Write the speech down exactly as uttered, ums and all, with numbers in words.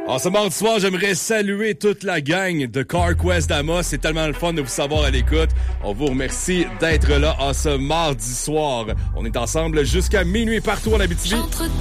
En ce mardi soir, j'aimerais saluer toute la gang de CarQuest d'Amos. C'est tellement le fun de vous savoir à l'écoute. On vous remercie d'être là en ce mardi soir. On est ensemble jusqu'à minuit partout en Abitibi.